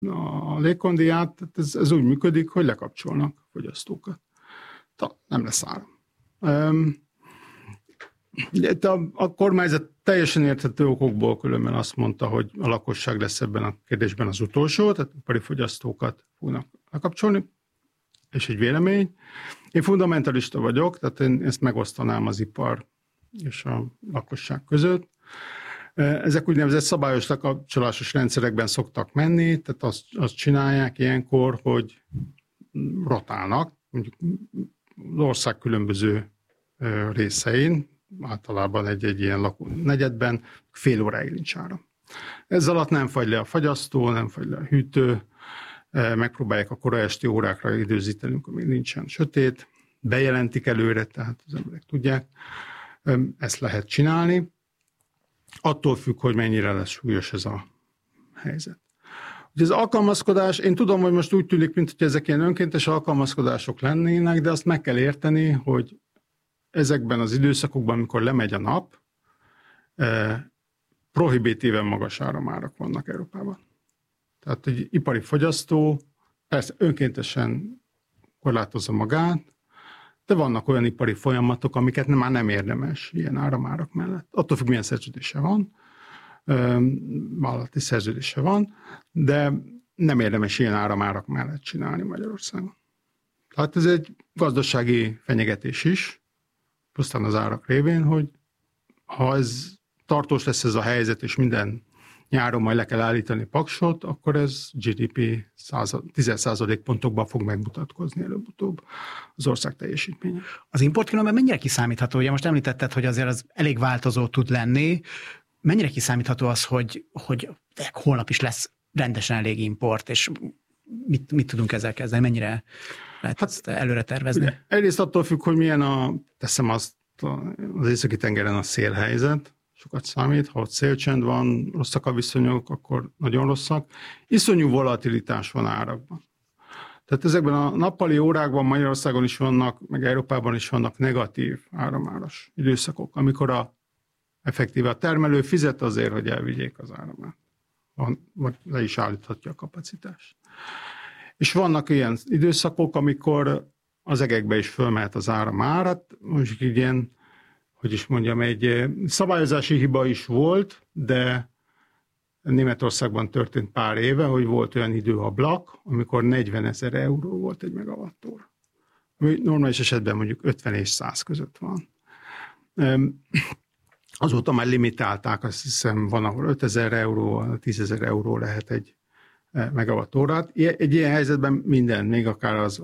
a légkondiját, ez úgy működik, hogy lekapcsolnak fogyasztókat. Nem lesz áram. A kormányzat teljesen érthető okokból különben azt mondta, hogy a lakosság lesz ebben a kérdésben az utolsó, tehát ipari fogyasztókat fognak lekapcsolni, és egy vélemény. Én fundamentalista vagyok, tehát én ezt megosztanám az ipar és a lakosság között. Ezek úgynevezett szabályos lekapcsolásos rendszerekben szoktak menni, tehát azt csinálják ilyenkor, hogy rotálnak, mondjuk az ország különböző részein, általában egy ilyen lakónegyedben fél óráig nincs áram. Ez alatt nem fagy le a fagyasztó, nem fagy le a hűtő, megpróbálják a kora esti órákra időzíteni, amikor még nincsen sötét, bejelentik előre, tehát az emberek tudják, ezt lehet csinálni. Attól függ, hogy mennyire lesz súlyos ez a helyzet. Ugye az alkalmazkodás, én tudom, hogy most úgy tűnik, mint hogy ezek ilyen önkéntes alkalmazkodások lennének, de azt meg kell érteni, hogy ezekben az időszakokban, amikor lemegy a nap, prohibitíven magas áramárak vannak Európában. Tehát egy ipari fogyasztó persze önkéntesen korlátozza magát, de vannak olyan ipari folyamatok, amiket már nem érdemes ilyen áramárak mellett. Attól függ, milyen szerződése van, vállalati szerződése van, de nem érdemes ilyen áramárak mellett csinálni Magyarországon. Tehát ez egy gazdasági fenyegetés is, pusztán az árak révén, hogy ha ez tartós lesz ez a helyzet, és minden nyáron majd le kell állítani paksot, akkor ez GDP 10% pontokban fog megmutatkozni előbb-utóbb az ország teljesítménye. Az import különben mennyire kiszámítható? Ugye most említetted, hogy azért az elég változó tud lenni. Mennyire kiszámítható az, hogy holnap is lesz rendesen elég import, és mit tudunk ezzel kezdeni? Mennyire lehet ezt előre tervezni? Egyrészt attól függ, hogy milyen teszem azt az északi tengeren a szélhelyzet, sokat számít, ha ott szélcsend van, rosszak a viszonyok, akkor nagyon rosszak. Iszonyú volatilitás van árakban. Tehát ezekben a nappali órákban Magyarországon is vannak, meg Európában is vannak negatív áramáras időszakok, amikor effektíve a termelő fizet azért, hogy elvigyék az áramát. Vagy le is állíthatja a kapacitást. És vannak ilyen időszakok, amikor az egekbe is fölmehet az áramárat, most ilyen, hogy is mondjam, egy szabályozási hiba is volt, de Németországban történt pár éve, hogy volt olyan időablak, amikor 40 000 euró volt egy megawattóra. Ami normális esetben mondjuk 50 és 100 között van. Azóta már limitálták, azt hiszem van, ahol 5000 euró, 10 000 euró lehet egy megawattórát. Egy ilyen helyzetben minden, még akár az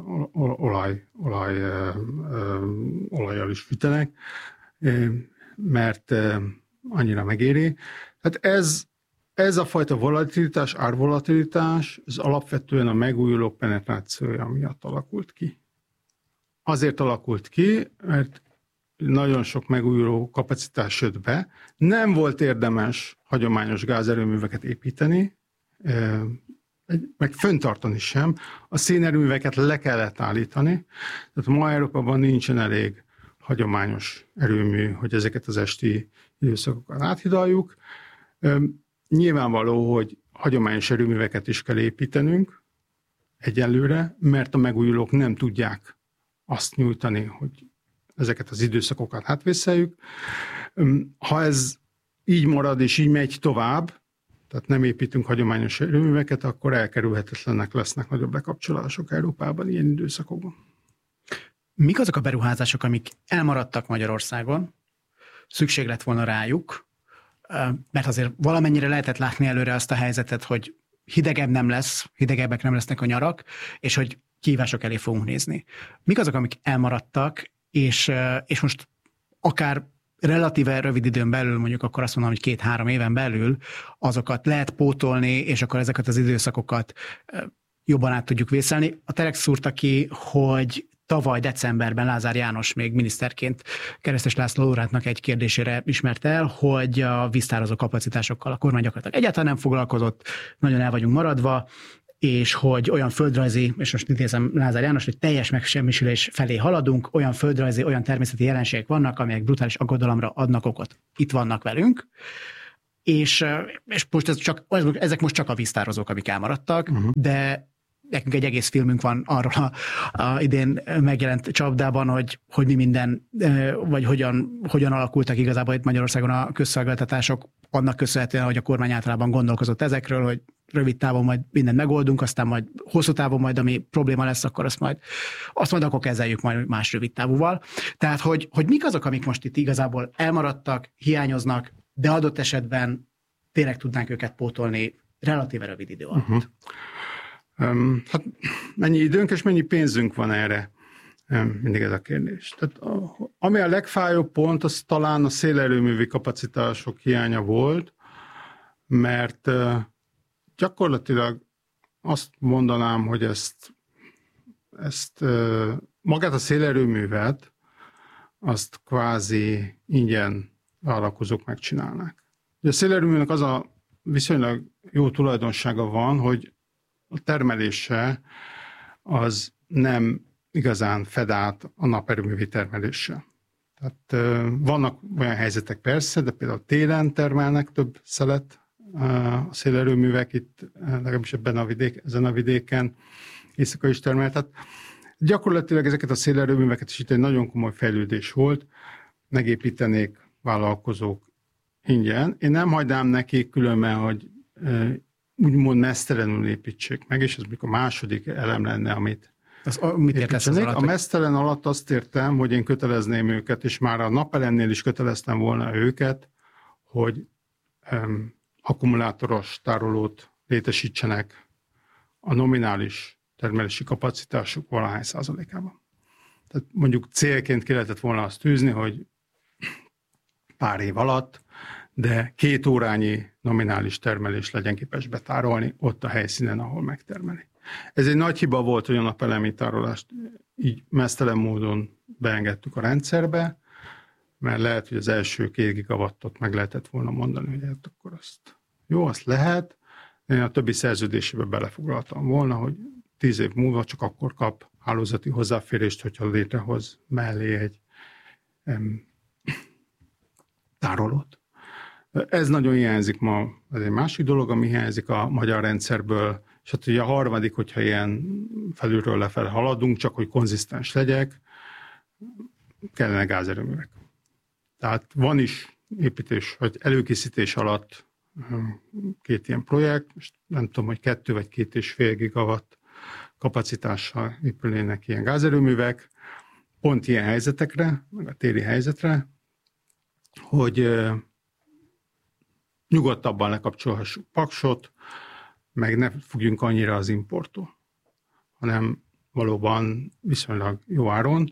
olajjal is fűtenek, mert annyira megéri. Tehát ez a fajta volatilitás, árvolatilitás, az alapvetően a megújulók penetrációja miatt alakult ki. Azért alakult ki, mert nagyon sok megújuló kapacitás jött be. Nem volt érdemes hagyományos gázerőműveket építeni, meg fenntartani sem. A szénerőműveket le kellett állítani. Tehát ma Európában nincsen elég hagyományos erőmű, hogy ezeket az esti időszakokat áthidaljuk. Nyilvánvaló, hogy hagyományos erőműveket is kell építenünk egyelőre, mert a megújulók nem tudják azt nyújtani, hogy ezeket az időszakokat átvészeljük. Ha ez így marad és így megy tovább, tehát nem építünk hagyományos erőműveket, akkor elkerülhetetlenek lesznek nagyobb lekapcsolások Európában ilyen időszakokban. Mik azok a beruházások, amik elmaradtak Magyarországon, szükség lett volna rájuk, mert azért valamennyire lehetett látni előre azt a helyzetet, hogy hidegebbek nem lesznek a nyarak, és hogy kihívások elé fogunk nézni. Mik azok, amik elmaradtak, és most akár relatíve rövid időn belül, mondjuk akkor azt mondom, hogy 2-3 éven belül azokat lehet pótolni, és akkor ezeket az időszakokat jobban át tudjuk vészelni. A Telex szúrta ki, hogy tavaly decemberben Lázár János még miniszterként Keresztes László Lórátnak egy kérdésére ismerte el, hogy a víztározó kapacitásokkal a kormány gyakorlatilag egyáltalán nem foglalkozott, nagyon el vagyunk maradva, és hogy olyan földrajzi, és most idézem Lázár János, hogy teljes megsemmisülés felé haladunk, olyan földrajzi, olyan természeti jelenségek vannak, amelyek brutális aggodalomra adnak okot. Itt vannak velünk, és most ezek most csak a víztározók, amik elmaradtak, de nekünk egy egész filmünk van arról a idén megjelent csapdában, hogy mi minden, vagy hogyan alakultak igazából itt Magyarországon a közszolgáltatások, annak köszönhetően, hogy a kormány általában gondolkozott ezekről, hogy rövid távon majd mindent megoldunk, aztán majd hosszú távon majd, ami probléma lesz, akkor azt majd akkor kezeljük majd más rövid távúval. Tehát, hogy mik azok, amik most itt igazából elmaradtak, hiányoznak, de adott esetben tényleg tudnánk őket pótolni relatíve rövid idő alatt. Hát mennyi időnk és mennyi pénzünk van erre? Mindig ez a kérdés. Tehát, ami a legfájóbb pont, az talán a szélerőművi kapacitások hiánya volt, mert gyakorlatilag azt mondanám, hogy ezt magát a szélerőművet, azt kvázi ingyen vállalkozók megcsinálnák. A szélerőműnek az a viszonylag jó tulajdonsága van, hogy a termelése az nem igazán fed át a naperőművi termeléssel. Tehát vannak olyan helyzetek persze, de például télen termelnek több szelet a szélerőművek, itt legalábbis ezen a vidéken éjszaka is termel. Tehát gyakorlatilag ezeket a szélerőműveket is itt egy nagyon komoly fejlődés volt, megépítenék vállalkozók ingyen. Én nem hagynám nekik különben, hogy úgymond meztelenül építsék meg, és ez mondjuk a második elem lenne, amit mit értesz az alatt? A meztelen alatt azt értem, hogy én kötelezném őket, és már a napelemnél is köteleztem volna őket, hogy akkumulátoros tárolót létesítsenek a nominális termelési kapacitásuk valahány százalékában. Tehát mondjuk célként ki lehetett volna azt tűzni, hogy pár év alatt, de 2 órányi nominális termelés legyen képes betárolni ott a helyszínen, ahol megtermeli. Ez egy nagy hiba volt, hogy a napelemi tárolást így meztelen módon beengedtük a rendszerbe, mert lehet, hogy az első 2 gigawattot meg lehetett volna mondani, hogy hát akkor azt lehet. Én a többi szerződésébe belefoglaltam volna, hogy 10 év múlva csak akkor kap hálózati hozzáférést, hogyha létrehoz mellé egy tárolót. Ez nagyon hiányzik ma. Ez egy másik dolog, ami hiányzik a magyar rendszerből, és hát ugye a harmadik, hogyha ilyen felülről lefelé haladunk, csak hogy konzisztens legyek, kellene gázerőművek. Tehát van is építés, vagy előkészítés alatt 2 ilyen projekt, és nem tudom, hogy 2 vagy 2,5 gigawatt kapacitással épülnének ilyen gázerőművek, pont ilyen helyzetekre, meg a téli helyzetre, hogy nyugodtabban lekapcsolhassuk Paksot, meg ne függjünk annyira az importtól, hanem valóban viszonylag jó áron,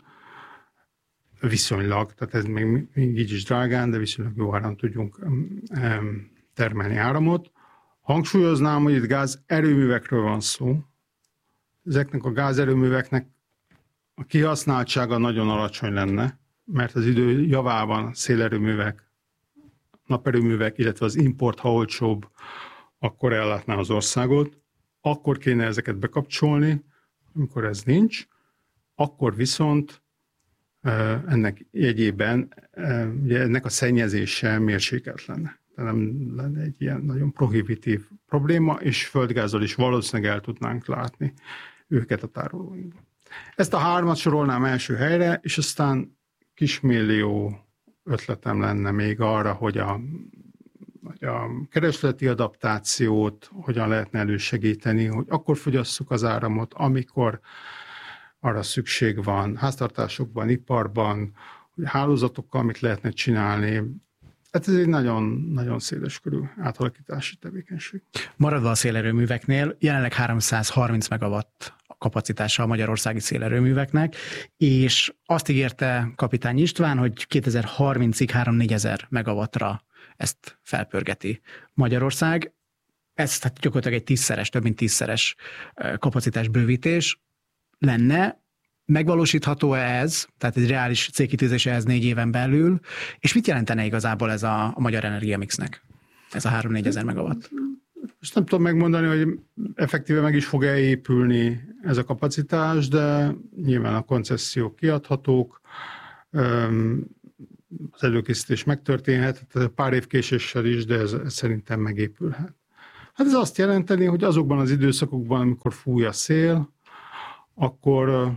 tehát ez még így is drágán, de viszonylag jó áron tudjunk termelni áramot. Hangsúlyoznám, hogy itt gázerőművekről van szó. Ezeknek a gázerőműveknek a kihasználtsága nagyon alacsony lenne, mert az idő javában szélerőművek, naperőművek, illetve az import, ha olcsóbb, akkor ellátná az országot. Akkor kéne ezeket bekapcsolni, amikor ez nincs. Akkor viszont ennek jegyében ugye ennek a szennyezése mérsékelt lenne. Tehát nem lenne egy ilyen nagyon prohibitív probléma, és földgázzal is valószínűleg el tudnánk látni őket a tárolóinkban. Ezt a 3-at sorolnám első helyre, és aztán kismillió ötletem lenne még arra, hogy a keresleti adaptációt hogyan lehetne elősegíteni, hogy akkor fogyasszuk az áramot, amikor arra szükség van háztartásokban, iparban, hogy hálózatokkal mit lehetne csinálni. Hát ez egy nagyon, nagyon széles körű átalakítási tevékenység. Maradva a szélerőműveknél, jelenleg 330 megawatt kapacitása a magyarországi szélerőműveknek, és azt ígérte Kapitány István, hogy 2030-ig 3-4 ezer megawattra ezt felpörgeti Magyarország. Ez tehát gyakorlatilag egy 10-szeres, több mint 10-szeres kapacitás bővítés lenne. Megvalósítható ez, tehát egy reális célkitűzése ez 4 éven belül, és mit jelentene igazából ez a magyar energiamixnek, ez a 3-4 ezer megawatt? Most nem tudom megmondani, hogy effektíve meg is fog épülni ez a kapacitás, de nyilván a koncesziók kiadhatók. az előkészítés megtörténhet, pár év késéssel is, de ez szerintem megépülhet. Hát ez azt jelenteni, hogy azokban az időszakokban, amikor fúj a szél, akkor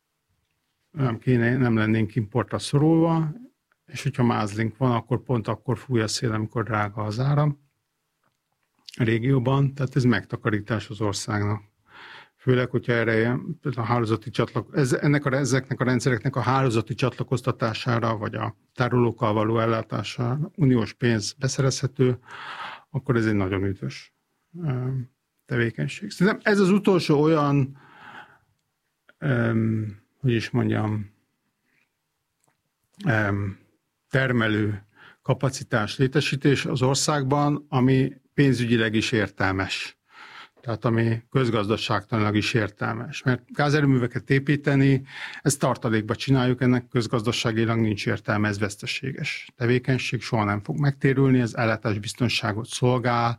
nem lennénk importra szorulva, és hogyha mázlink van, akkor pont akkor fúj a szél, amikor drága az áram a régióban, tehát ez megtakarítás az országnak. Főleg, hogyha erre a hálózati ezeknek a rendszereknek a hálózati csatlakoztatására, vagy a tárolókkal való ellátására uniós pénz beszerezhető, akkor ez egy nagyon üdvös tevékenység. Szerintem ez az utolsó olyan, hogy is mondjam, termelő kapacitás létesítés az országban, ami pénzügyileg is értelmes. Tehát ami közgazdaságtanilag is értelmes. Mert gázerőműveket építeni, ezt tartalékba csináljuk, ennek közgazdaságilag nincs értelme, ez veszteséges tevékenység, soha nem fog megtérülni, ez ellátásbiztonságot szolgál,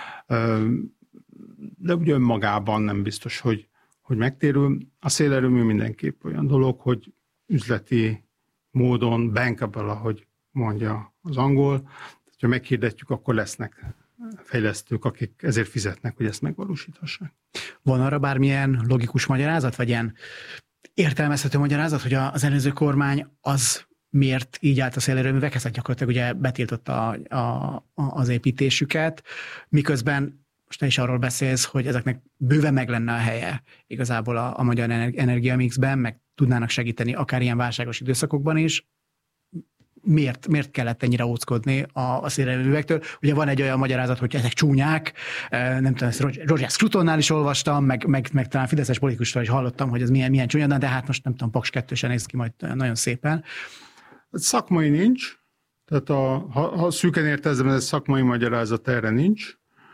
de ugye önmagában nem biztos, hogy megtérül. A szélerőmű mindenképp olyan dolog, hogy üzleti módon bankable, ahogy mondja az angol, ha meghirdetjük, akkor lesznek fejlesztők, akik ezért fizetnek, hogy ezt megvalósíthassák. Van arra bármilyen logikus magyarázat, vagy ilyen értelmezhető magyarázat, hogy az előző kormány az miért így állt a szélerőművekhez, hát gyakorlatilag ugye betiltotta az építésüket, miközben most te is arról beszélsz, hogy ezeknek bőven meg lenne a helye igazából a magyar energiamixben, meg tudnának segíteni akár ilyen válságos időszakokban is. Miért kellett ennyire óckodni a szélerőművektől? Ugye van egy olyan magyarázat, hogy ezek csúnyák, nem tudom, ezt Roger Scrutonnál is olvastam, meg talán fideszes politikustól is hallottam, hogy ez milyen csúnya, de hát most nem tudom, Paks 2 sem néz ki majd nagyon szépen. Szakmai nincs, tehát ha szűken értezem, ez szakmai magyarázat erre nincs.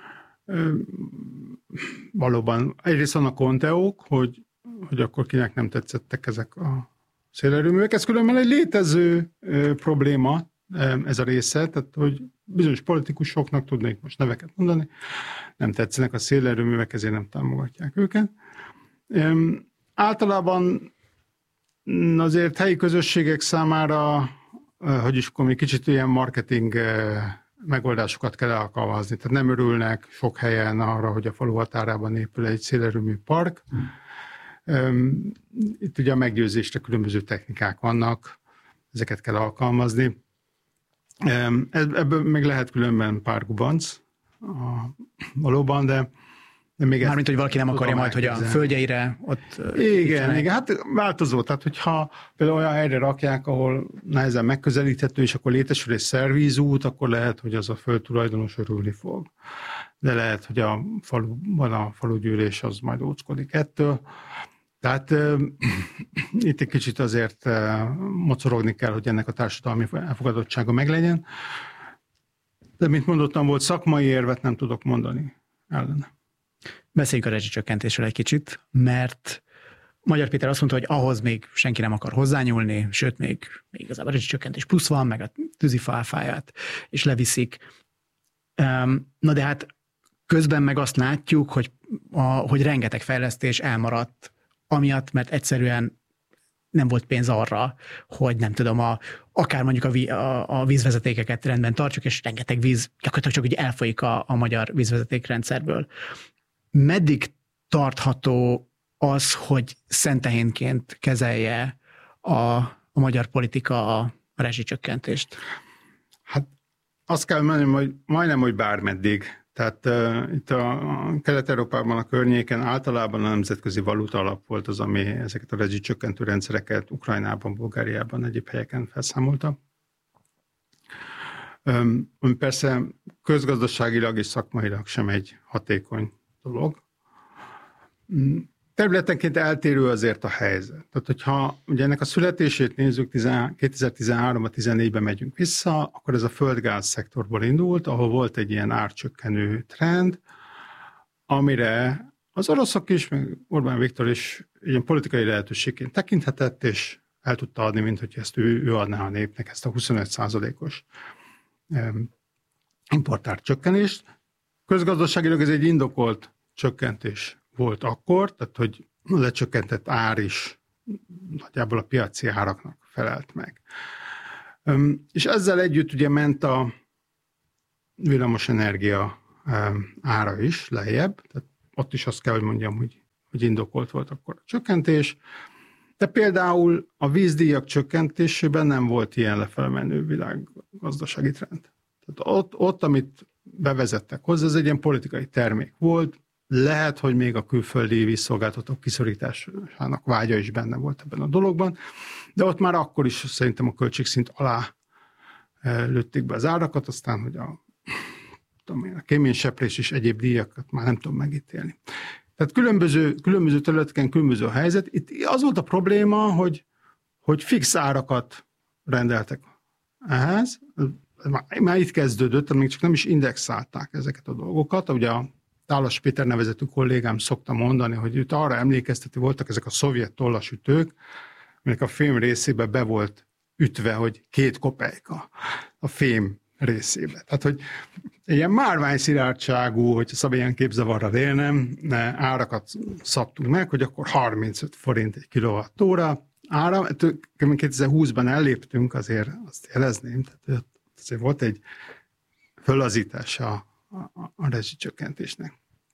Valóban egyrészt vannak konteók, hogy akkor kinek nem tetszettek ezek a szélerőművek. Ez különben egy létező probléma, ez a része, tehát hogy bizonyos politikusoknak, tudnék most neveket mondani, nem tetszenek a szélerőművek, ezért nem támogatják őket. Általában azért helyi közösségek számára, hogy is mondjam, kicsit ilyen marketing megoldásokat kell alkalmazni. Tehát nem örülnek sok helyen arra, hogy a falu határában épül egy szélerőmű park. Itt ugye a meggyőzésre különböző technikák vannak, ezeket kell alkalmazni. Ebből még lehet különben pár gubanc, valóban, de még mármint, hogy valaki nem akarja majd, hogy a földjeire ott... Igen, hát változó. Tehát, hogyha például olyan helyre rakják, ahol nehezen megközelíthető, és akkor létesül egy szervízút, akkor lehet, hogy az a földtulajdonos örülni fog. De lehet, hogy a falugyűlés az majd óckodik ettől. Tehát itt egy kicsit azért mocorogni kell, hogy ennek a társadalmi elfogadottsága meglegyen. De mint mondottam, volt szakmai érvet nem tudok mondani ellene. Beszéljünk a rezsicsökkentésről egy kicsit, mert Magyar Péter azt mondta, hogy ahhoz még senki nem akar hozzányúlni, sőt, még igazából a rezsicsökkentés plusz van, meg a tűzifa áfáját is leviszik. Na de hát közben meg azt látjuk, hogy rengeteg fejlesztés elmaradt, amiatt, mert egyszerűen nem volt pénz arra, hogy nem tudom, akár mondjuk a vízvezetékeket rendben tartsuk, és rengeteg víz gyakorlatilag csak úgy elfolyik a magyar vízvezetékrendszerből. Meddig tartható az, hogy szentehénként kezelje a magyar politika a rezsicsökkentést? Hát azt kell mondani, hogy majdnem, hogy bármeddig. Tehát itt a Kelet-Európában, a környéken általában a Nemzetközi Valuta Alap volt az, ami ezeket a rezsicsökkentő rendszereket Ukrajnában, Bulgáriában, egyéb helyeken felszámolta. Persze közgazdaságilag és szakmailag sem egy hatékony dolog. Területenként eltérő azért a helyzet. Tehát, hogyha ugye ennek a születését nézzük, 2013-ban, 2014-ben megyünk vissza, akkor ez a földgáz szektorból indult, ahol volt egy ilyen árcsökkenő trend, amire az oroszok is, meg Orbán Viktor is ilyen politikai lehetőségként tekinthetett, és el tudta adni, mint hogy ezt ő adná a népnek, ezt a 25%-os importárcsökkenést. Közgazdaságilag ez egy indokolt csökkentés volt akkor, tehát hogy a lecsökkentett ár is nagyjából a piaci áraknak felelt meg. És ezzel együtt ugye ment a villamosenergia ára is lejjebb, tehát ott is azt kell, hogy mondjam, hogy indokolt volt akkor a csökkentés, de például a vízdíjak csökkentésében nem volt ilyen lefele menő világgazdasági trend. Tehát ott, amit bevezettek hozzá, ez egy ilyen politikai termék volt, lehet, hogy még a külföldi vízszolgáltatók kiszorításának vágya is benne volt ebben a dologban, de ott már akkor is szerintem a költségszint alá lőtték be az árakat, aztán, hogy a kéményseprés és egyéb díjakat már nem tudom megítélni. Tehát különböző területeken különböző a helyzet. Itt az volt a probléma, hogy fix árakat rendeltek ehhez. Már itt kezdődött, még csak nem is indexálták ezeket a dolgokat. Ugye a Tálas Péter nevezetű kollégám szokta mondani, hogy őt arra emlékezteti, voltak ezek a szovjet tollasütők, aminek a fém részébe be volt ütve, hogy 2 kopejka a fém részébe. Tehát, hogy ilyen márványszilárdságú, hogyha szabad ilyen képzavarral élnem, árakat szabtunk meg, hogy akkor 35 forint egy kilowattóra ára. 2020-ban elléptünk, azért azt jelezném, tehát azért volt egy fölazítása a rezsicsökkentésnek.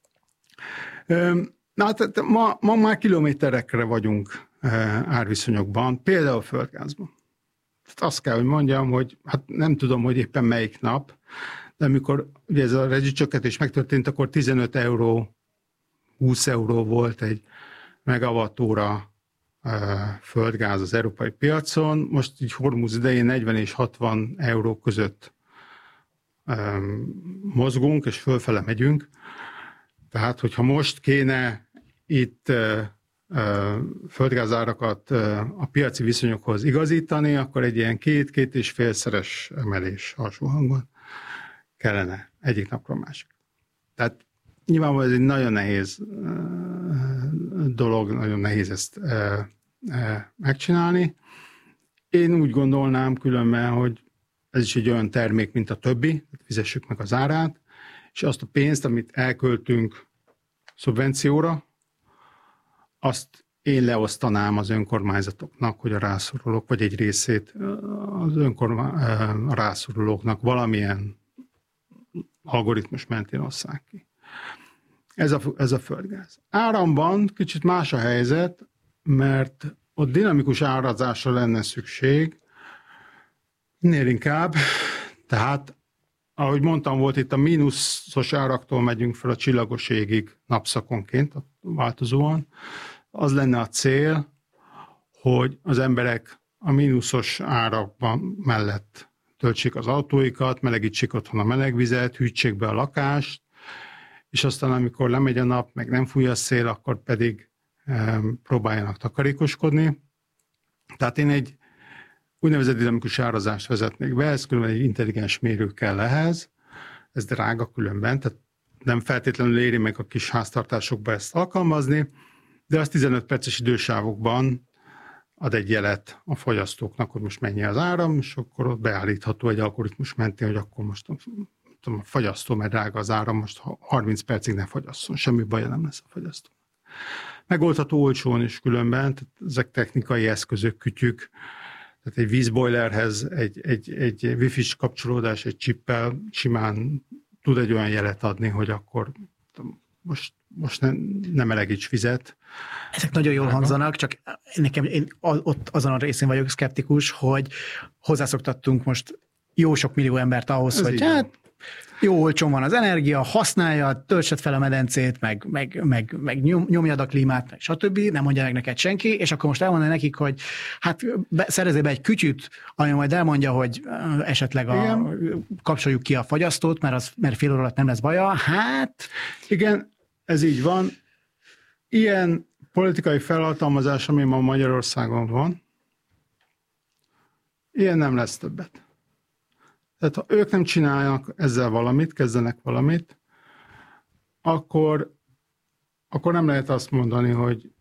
Na, tehát ma már kilométerekre vagyunk árviszonyokban, például földgázban. Tehát azt kell, hogy mondjam, hogy hát nem tudom, hogy éppen melyik nap, de amikor ugye ez a rezsicsökkentés megtörtént, akkor 15 euró, 20 euró volt egy megawattóra földgáz az európai piacon. Most így Hormuz idején 40 és 60 euró között mozgunk, és fölfele megyünk. Tehát, hogyha most kéne itt földgázárakat a piaci viszonyokhoz igazítani, akkor egy ilyen 2-2,5-szeres emelés alsó hangon kellene egyik napról másik. Tehát nyilvánvalóan ez egy nagyon nehéz dolog, nagyon nehéz ezt megcsinálni. Én úgy gondolnám különben, hogy ez is egy olyan termék, mint a többi, fizessük meg az árát, és azt a pénzt, amit elköltünk szubvencióra, azt én leosztanám az önkormányzatoknak, hogy a rászorulók, vagy egy részét a rászorulóknak valamilyen algoritmus mentén osszák ki. Ez a földgáz. Áramban kicsit más a helyzet, mert ott dinamikus árazásra lenne szükség, minél inkább, tehát ahogy mondtam, volt itt a mínuszos áraktól megyünk fel a csillagos égig napszakonként, változóan. Az lenne a cél, hogy az emberek a mínuszos árakban mellett töltsék az autóikat, melegítsék otthon a melegvizet, hűtsék be a lakást, és aztán amikor lemegy a nap, meg nem fúj a szél, akkor pedig próbáljanak takarékoskodni. Tehát én egy úgynevezett dinamikus árazást vezetnék be, ez különben egy intelligens mérő kell ehhez, ez drága különben, tehát nem feltétlenül éri meg a kis háztartásokba ezt alkalmazni, de az 15 perces idősávokban ad egy jelet a fogyasztóknak, hogy most mennyi az áram, és akkor ott beállítható egy algoritmus mentén, hogy akkor most a fogyasztó, mert drága az áram, most 30 percig ne fogyasszon, semmi baja nem lesz a fogyasztó. Megoldható olcsón is különben, tehát ezek technikai eszközök, kütyük, tehát egy vízbojlerhez egy wifi-s kapcsolódás, egy csippel simán tud egy olyan jelet adni, hogy akkor most nem melegíts vizet. Ezek nagyon jól hangzanak, csak nekem én ott azon a részén vagyok szkeptikus, hogy hozzászoktattunk most jó sok millió embert ahhoz, ez hogy hát jó olcsón van az energia, használja, töltsed fel a medencét, meg nyomjad a klímát, meg stb. Nem mondja meg neked senki, és akkor most elmondja nekik, hogy hát szerezzél be egy kütyüt, ami majd elmondja, hogy esetleg kapcsoljuk ki a fagyasztót, mert fél óra alatt nem lesz baja. Hát... Igen, ez így van. Ilyen politikai felhatalmazás, ami ma Magyarországon van, ilyen nem lesz többet. Tehát ha ők nem csinálnak ezzel valamit, kezdenek valamit, akkor nem lehet azt mondani, hogy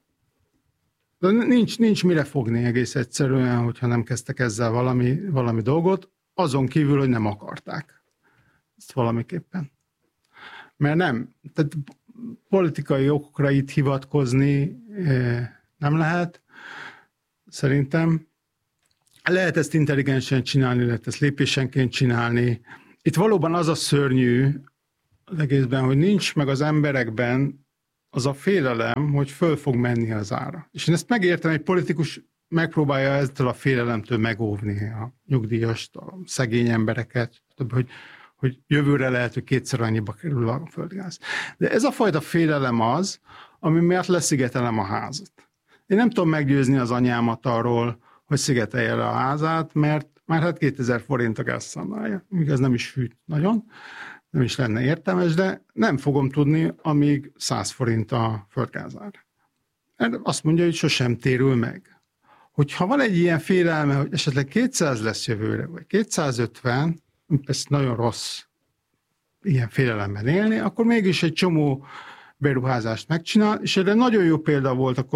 nincs mire fogni egész egyszerűen, hogyha nem kezdtek ezzel valami dolgot, azon kívül, hogy nem akarták ezt valamiképpen. Mert nem, tehát politikai okokra itt hivatkozni nem lehet, szerintem. Lehet ezt intelligensen csinálni, lehet ezt lépésenként csinálni. Itt valóban az a szörnyű az egészben, hogy nincs meg az emberekben az a félelem, hogy föl fog menni az ára. És én ezt megértem, egy politikus megpróbálja ezzel a félelemtől megóvni a nyugdíjast, a szegény embereket, hogy jövőre lehet, hogy kétszer annyiba kerül a földgáz. De ez a fajta félelem az, ami miatt leszigetelem a házat. Én nem tudom meggyőzni az anyámat arról, hogy szigetelje le a házát, mert már hát 2000 forint a gázszámlája. Igaz, nem is fűt nagyon, nem is lenne értelmes, de nem fogom tudni, amíg 100 forint a földgázár. Azt mondja, hogy sosem térül meg. Hogyha van egy ilyen félelme, hogy esetleg 200 lesz jövőre, vagy 250, persze nagyon rossz ilyen félelemben élni, akkor mégis egy csomó beruházást megcsinál, és erre nagyon jó példa volt a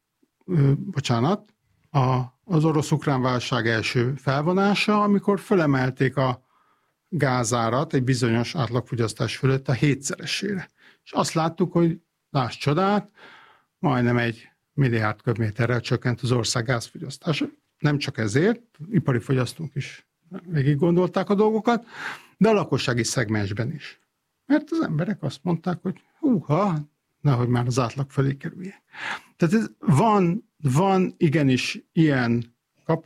az orosz-ukrán válság első felvonása, amikor fölemelték a gázárat egy bizonyos átlagfogyasztás fölött a 7-szeresére. És azt láttuk, hogy láss csodát, majdnem 1 milliárd köbméterrel csökkent az ország gázfogyasztása. Nem csak ezért, ipari fogyasztók is végig gondolták a dolgokat, de a lakossági szegmensben is. Mert az emberek azt mondták, hogy nehogy már az átlag fölé kerüljek. Tehát ez van igenis ilyen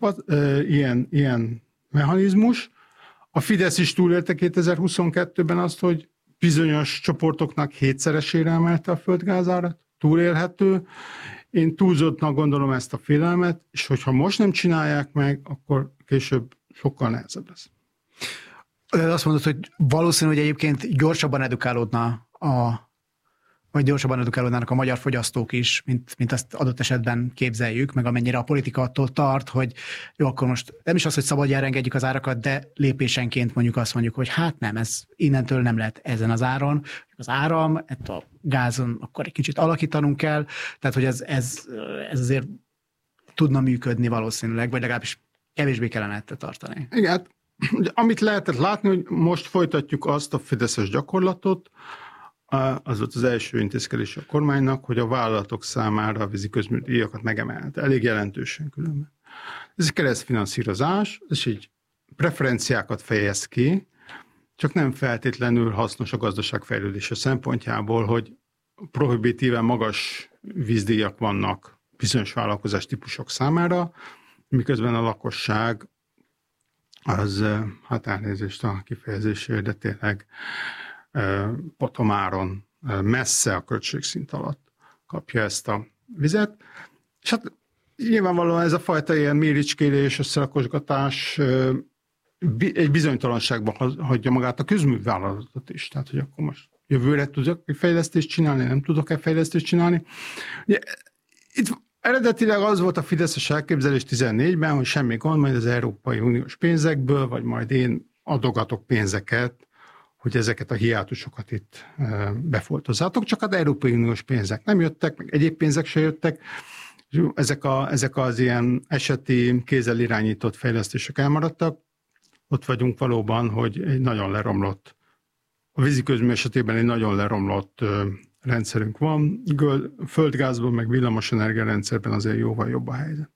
mechanizmus. A Fidesz is túlélte 2022-ben azt, hogy bizonyos csoportoknak 7-szeresére emelte a földgázárat, túlélhető. Én túlzottnak gondolom ezt a félelmet, és hogyha most nem csinálják meg, akkor később sokkal nehezebb lesz. De azt mondod, hogy valószínű, hogy egyébként gyorsabban edukálódnának a magyar fogyasztók is, mint azt adott esetben képzeljük, meg amennyire a politika attól tart, hogy jó, akkor most nem is az, hogy szabadjára engedjük az árakat, de lépésenként azt mondjuk, hogy hát nem, ez innentől nem lehet ezen az áron. Az áram, a gázon akkor egy kicsit alakítanunk kell, tehát hogy ez azért tudna működni valószínűleg, vagy legalábbis kevésbé kellene ettől tartani. Igen, hát, amit lehetett látni, hogy most folytatjuk azt a fideszes gyakorlatot, az volt az első intézkedés a kormánynak, hogy a vállalatok számára a víziközműti díjakat megemelte. Elég jelentősen különben. Ez egy keresztfinanszírozás, és így preferenciákat fejez ki, csak nem feltétlenül hasznos a gazdaság fejlődése szempontjából, hogy prohibitíven magas vízdíjak vannak bizonyos vállalkozás típusok számára, miközben a lakosság az, hát elnézést a kifejezésért, de tényleg potomáron, messze a költségszint alatt kapja ezt a vizet. És hát nyilvánvalóan ez a fajta ilyen méricskélés, összerakosgatás egy bizonytalanságban hagyja magát a közművállalatot is. Tehát, hogy akkor most jövőre tudok fejlesztést csinálni, nem tudok-e fejlesztést csinálni. Ugye, itt eredetileg az volt a fideszes elképzelés 14-ben, hogy semmi gond, majd az Európai Uniós pénzekből, vagy majd én adogatok pénzeket, hogy ezeket a hiátusokat itt befoltozzátok, csak az Európai Uniós pénzek nem jöttek, meg egyéb pénzek se jöttek, ezek az ilyen eseti, kézzel irányított fejlesztések elmaradtak. Ott vagyunk valóban, hogy egy nagyon leromlott, a víziközmű esetében egy nagyon leromlott rendszerünk van, földgázban, meg villamosenergia rendszerben azért jóval jobb a helyzet.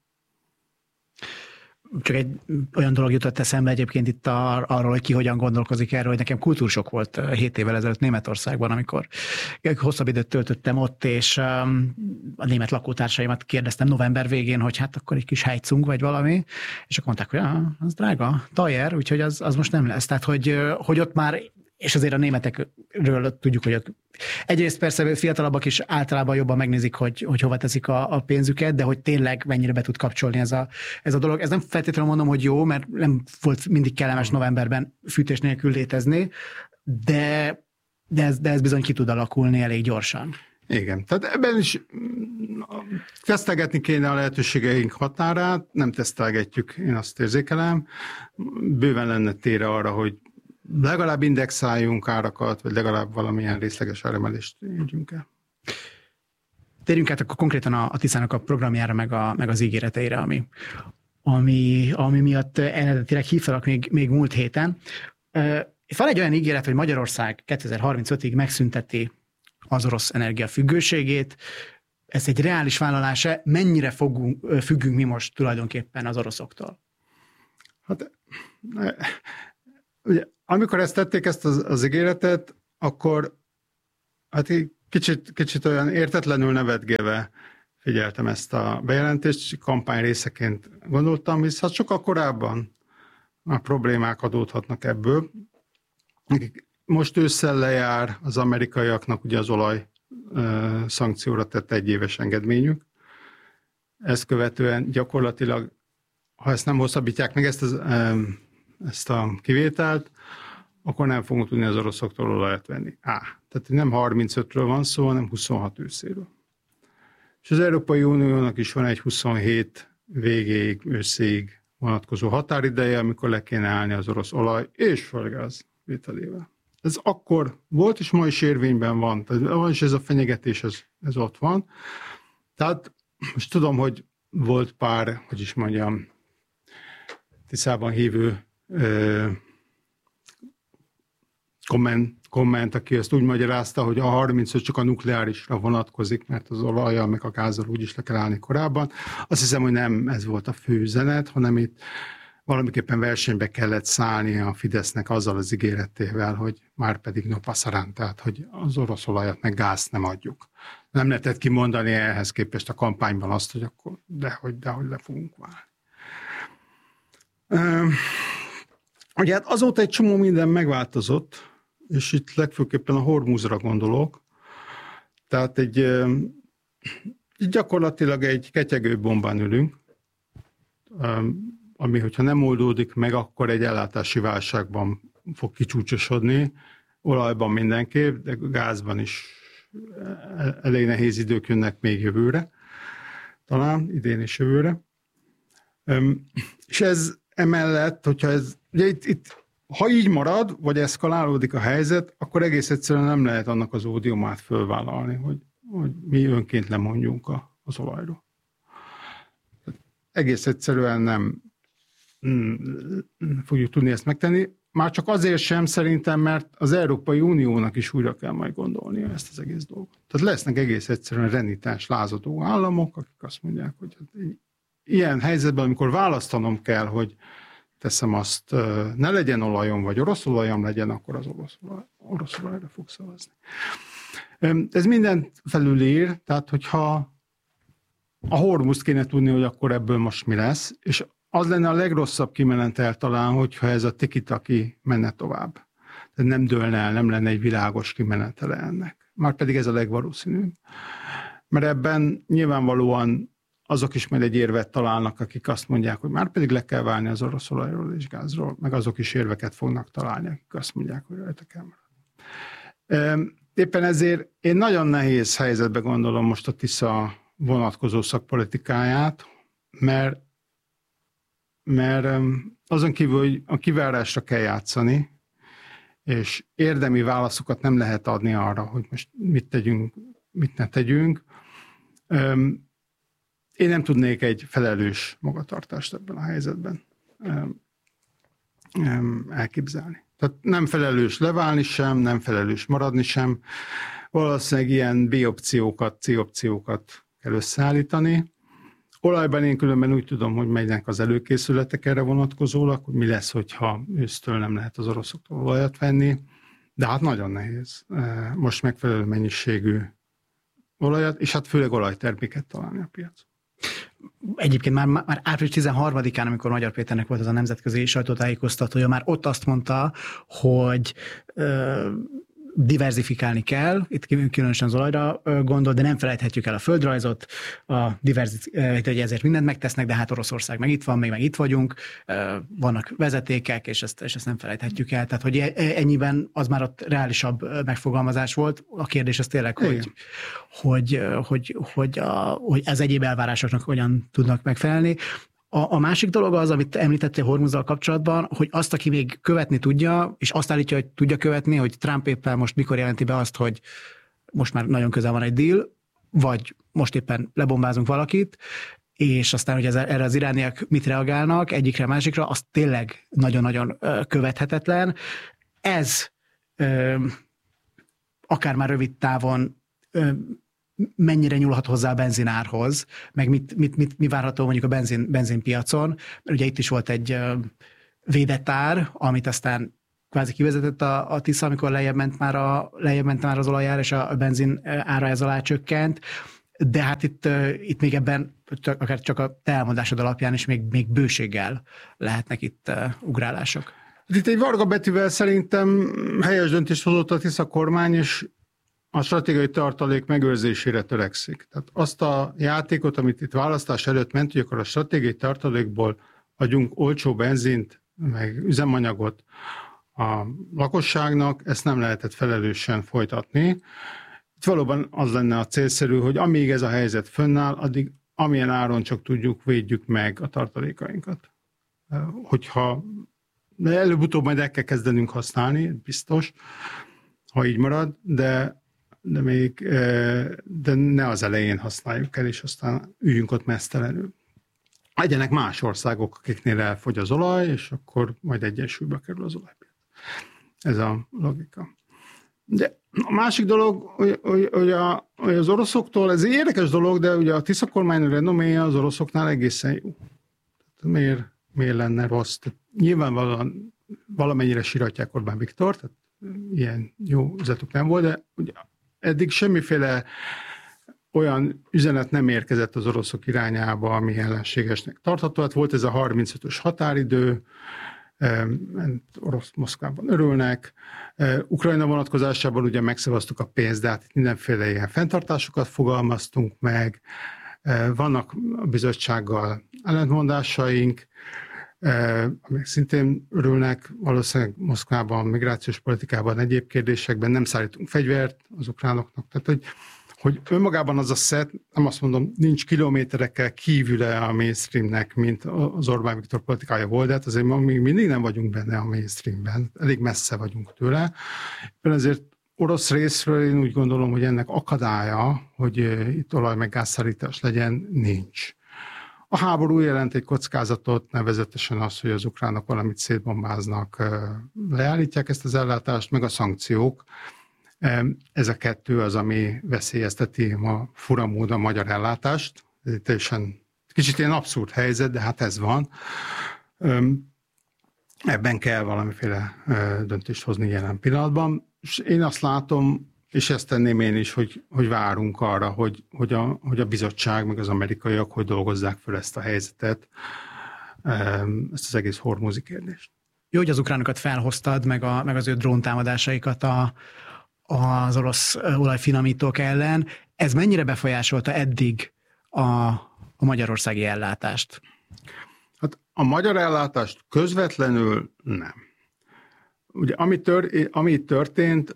Csak egy olyan dolog jutott eszembe egyébként itt arról, hogy ki hogyan gondolkozik erről, hogy nekem kultúrsok volt 7 évvel ezelőtt Németországban, amikor hosszabb időt töltöttem ott, és a német lakótársaimat kérdeztem november végén, hogy hát akkor egy kis helycunk vagy valami, és akkor mondták, hogy az drága, tajer, úgyhogy az most nem lesz. Tehát, hogy ott már, és azért a németekről tudjuk, hogy egyrészt persze fiatalabbak is általában jobban megnézik, hogy hova teszik a pénzüket, de hogy tényleg mennyire be tud kapcsolni ez a dolog. Ez nem feltétlenül mondom, hogy jó, mert nem volt mindig kellemes novemberben fűtés nélkül létezni, de ez bizony ki tud alakulni elég gyorsan. Igen, tehát ebben is tesztelgetni kéne a lehetőségeink határát, nem tesztelgetjük, én azt érzékelem. Bőven lenne tére arra, hogy legalább indexáljunk árakat, vagy legalább valamilyen részleges áremelést érjünk el. Térjünk át akkor konkrétan a Tiszának a programjára, meg az ígéreteire, ami miatt eredetileg hívtalak még múlt héten. Van egy olyan ígéret, hogy Magyarország 2035-ig megszünteti az orosz energia függőségét. Ez egy reális vállalás-e? Mennyire függünk mi most tulajdonképpen az oroszoktól? Hát, ugye, amikor ezt tették, ezt az ígéretet, akkor hát kicsit olyan értetlenül nevetgélve figyeltem ezt a bejelentést, kampány részeként gondoltam, hisz hát sokkal korábban már problémák adódhatnak ebből. Most ősszel lejár az amerikaiaknak ugye az olaj szankcióra tett 1 éves engedményük. Ezt követően gyakorlatilag, ha ezt nem hosszabbítják meg ezt a kivételt, akkor nem fogunk tudni az oroszoktól olajat venni. Tehát nem 35-ről van szó, hanem 26 őszéről. És az Európai Uniónak is van egy 27 végéig, őszéig vonatkozó határideje, amikor le kéne állni az orosz olaj és földgáz vételével. Ez akkor volt, és ma is érvényben van. Tehát, és ez a fenyegetés, ez ott van. Tehát most tudom, hogy volt pár, hogy is mondjam, tisztában hívő komment, aki ezt úgy magyarázta, hogy a 35 csak a nukleárisra vonatkozik, mert az olajjal meg a gázzal úgyis le kell állni korábban. Azt hiszem, hogy nem ez volt a fő üzenet, hanem itt valamiképpen versenybe kellett szállni a Fidesznek azzal az ígéretével, hogy már pedig no pasarán, tehát hogy az orosz olajat meg gázt nem adjuk. Nem lehetett kimondani ehhez képest a kampányban azt, hogy akkor dehogy le fogunk válni. Ugye hát azóta egy csomó minden megváltozott, és itt legfőképpen a Hormuzra gondolok. Tehát gyakorlatilag egy ketyegő bombán ülünk, ami, hogyha nem oldódik meg, akkor egy ellátási válságban fog kicsúcsosodni, olajban mindenképp, de gázban is elég nehéz idők jönnek még jövőre, talán idén és jövőre. És ez emellett, hogyha ez, ugye itt ha így marad, vagy eszkalálódik a helyzet, akkor egész egyszerűen nem lehet annak az ódiumát fölvállalni, hogy mi önként lemondjunk az olajról. Egész egyszerűen nem fogjuk tudni ezt megtenni. Már csak azért sem szerintem, mert az Európai Uniónak is újra kell majd gondolnia ezt az egész dolgot. Tehát lesznek egész egyszerűen renitens, lázadó államok, akik azt mondják, hogy ilyen helyzetben, amikor választanom kell, hogy teszem azt, ne legyen olajom, vagy orosz olajom legyen, akkor az orosz olajra fog szavazni. Ez mindent felülír, tehát hogyha a Hormuzt kéne tudni, hogy akkor ebből most mi lesz, és az lenne a legrosszabb kimenetel talán, hogyha ez a tiki-taki menne tovább. Tehát nem dőlne el, nem lenne egy világos kimenetele ennek. Márpedig ez a legvalószínűbb. Mert ebben nyilvánvalóan azok is majd egy érvet találnak, akik azt mondják, hogy már pedig le kell válni az orosz olajról és gázról, meg azok is érveket fognak találni, akik azt mondják, hogy rajta kell maradni. Éppen ezért én nagyon nehéz helyzetbe gondolom most a Tisza vonatkozó szakpolitikáját, mert azon kívül, hogy a kivárásra kell játszani, és érdemi válaszokat nem lehet adni arra, hogy most mit tegyünk, mit ne tegyünk. Én nem tudnék egy felelős magatartást ebben a helyzetben elképzelni. Tehát nem felelős leválni sem, nem felelős maradni sem. Valószínűleg ilyen B-opciókat, C-opciókat kell összeállítani. Olajban én különben úgy tudom, hogy megynek az előkészületek erre vonatkozólag, hogy mi lesz, hogyha ősztől nem lehet az oroszoktól olajat venni, de hát nagyon nehéz most megfelelő mennyiségű olajat, és hát főleg olajterméket találni a piacon. Egyébként már április 13-án, amikor Magyar Péternek volt ez a nemzetközi sajtótájékoztatója, már ott azt mondta, hogy diverzifikálni kell, itt különösen az olajra gondol, de nem felejthetjük el a földrajzot, hogy ezért mindent megtesznek, de hát Oroszország meg itt van, még meg itt vagyunk, vannak vezetékek, és ezt nem felejthetjük el. Tehát, hogy ennyiben az már ott reálisabb megfogalmazás volt. A kérdés az tényleg, hogy ez egyéb elvárásoknak hogyan tudnak megfelelni. A másik dolog az, amit említettél Hormuzzal kapcsolatban, hogy azt, aki még követni tudja, és azt állítja, hogy tudja követni, hogy Trump éppen most mikor jelenti be azt, hogy most már nagyon közel van egy deal, vagy most éppen lebombázunk valakit, és aztán, hogy erre az irániak mit reagálnak egyikre, másikra, az tényleg nagyon-nagyon követhetetlen. Ez akár már rövid távon mennyire nyúlhat hozzá a benzinárhoz, meg mi várható mondjuk a benzinpiacon. Mert ugye itt is volt egy védett ár, amit aztán kvázi kivezetett a Tisza, amikor lejjebb ment már az olajár, és a benzin ára ez alá csökkent. De hát itt még ebben, akár csak a te elmondásod alapján is még bőséggel lehetnek itt ugrálások. Itt egy Varga Bettivel szerintem helyes döntést hozott a Tisza kormány, és a stratégiai tartalék megőrzésére törekszik. Tehát azt a játékot, amit itt választás előtt ment, hogy akkor a stratégiai tartalékból adjunk olcsó benzint, meg üzemanyagot a lakosságnak, ezt nem lehetett felelősen folytatni. Itt valóban az lenne a célszerű, hogy amíg ez a helyzet fönnáll, addig amilyen áron csak tudjuk, védjük meg a tartalékainkat. De előbb-utóbb majd el kell kezdenünk használni, biztos, ha így marad, de ne az elején használjuk el, és aztán üljünk ott meztelenül. Legyenek más országok, akiknél elfogy az olaj, és akkor majd egyensúlyba kerül az olajpiac. Ez a logika. De a másik dolog, hogy az oroszoktól, ez egy érdekes dolog, de ugye a Tisza kormány renoméja az oroszoknál egészen jó. Miért lenne rossz? Tehát nyilvánvalóan valamennyire siratják Orbán Viktor, tehát ilyen jó üzenetuk nem volt, de ugye eddig semmiféle olyan üzenet nem érkezett az oroszok irányába, ami ellenségesnek tartható. Hát volt ez a 35-ös határidő, orosz Moszkvában örülnek. Ukrajna vonatkozásában ugye megszavaztuk a pénzt, de hát mindenféle ilyen fenntartásokat fogalmaztunk meg. Vannak a bizottsággal ellentmondásaink, amik szintén örülnek, valószínűleg Moszkvában, migrációs politikában, egyéb kérdésekben nem szállítunk fegyvert az ukránoknak. Tehát, hogy önmagában az a szett, nem azt mondom, nincs kilométerekkel kívüle a mainstreamnek, mint az Orbán Viktor politikája volt, de hát azért még mindig nem vagyunk benne a mainstreamben, elég messze vagyunk tőle. Ezért orosz részről én úgy gondolom, hogy ennek akadálya, hogy itt olaj- meg gázszállítás legyen, nincs. A háború jelent egy kockázatot, nevezetesen az, hogy az ukránok valamit szétbombáznak, leállítják ezt az ellátást, meg a szankciók. Ez a kettő az, ami veszélyezteti ma fura módon a magyar ellátást. Ez teljesen kicsit ilyen abszurd helyzet, de hát ez van. Ebben kell valamiféle döntést hozni jelen pillanatban. És én azt látom, és ezt tenném én is, hogy várunk arra, hogy a bizottság, meg az amerikaiak, hogy dolgozzák fel ezt a helyzetet, ezt az egész hormúzi kérdést. Jó, hogy az ukránokat felhoztad, meg az ő dróntámadásaikat az orosz olajfinomítók ellen. Ez mennyire befolyásolta eddig a magyarországi ellátást? Hát a magyar ellátást közvetlenül nem. Ugye ami történt,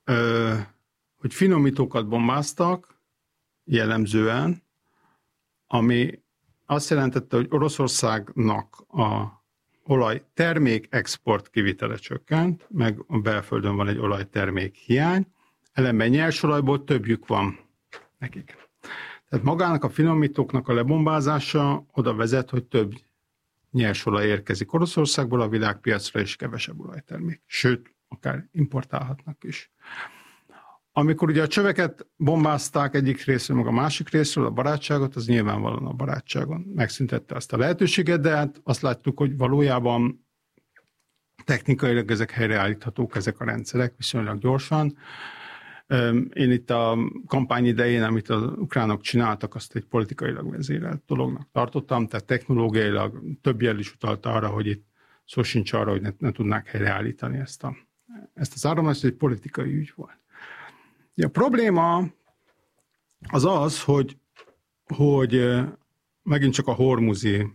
hogy finomítókat bombáztak jellemzően, ami azt jelentette, hogy Oroszországnak a olajtermék export kivitele csökkent, meg a belföldön van egy olajtermék hiány, ellenben nyersolajból többjük van nekik. Tehát magának a finomítóknak a lebombázása oda vezet, hogy több nyersolaj érkezik Oroszországból a világpiacra, és kevesebb olajtermék. Sőt, akár importálhatnak is. Amikor ugye a csöveket bombázták egyik részről, meg a másik részről, a barátságot, az nyilvánvalóan a barátságon megszüntette azt a lehetőséget, de hát azt láttuk, hogy valójában technikailag ezek helyreállíthatók, ezek a rendszerek viszonylag gyorsan. Én itt a kampány idején, amit az ukránok csináltak, azt egy politikailag vezérelt dolognak tartottam, tehát technológiailag több jel is utalta arra, hogy itt szó sincs arra, hogy ne tudnák helyreállítani ezt az áramlást, ez egy politikai ügy volt. A probléma az az, hogy megint csak a hormuzi